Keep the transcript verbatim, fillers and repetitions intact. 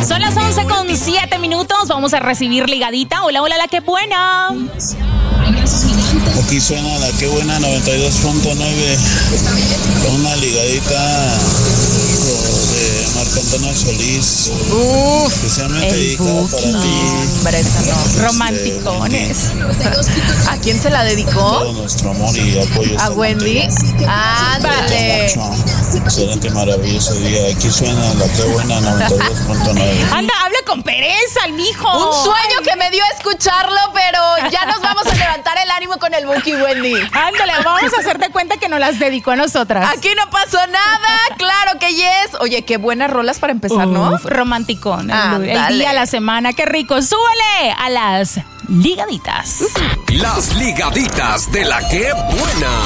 Son las once con siete minutos. Vamos a recibir ligadita. Hola, hola, la que buena. Aquí suena la que buena noventa y dos punto nueve. Una ligadita de Marco Antonio Solís. Uf, especialmente el dedicada Buki. para ti. Hombre, esa no. Romanticones. ¿A quién se la dedicó? Todo nuestro amor y apoyo. ¿A Wendy? Ándale. Excelente, maravilloso día. Aquí suena la que buena noventa y dos punto nueve. Anda, habla con pereza, el mijo. Un sueño que me dio escucharlo, pero ya nos vamos a levantar el ánimo con el Buki, Wendy. Ándale, vamos a hacerte cuenta que nos las dedicó a nosotras. Aquí no pasó nada, claro que yes. Oye, qué buenas rolas para empezar, ¿no? Uf, romanticón. Ah, el, el dale. día, la semana, qué rico. Súbele a las ligaditas. Las ligaditas de la que buena.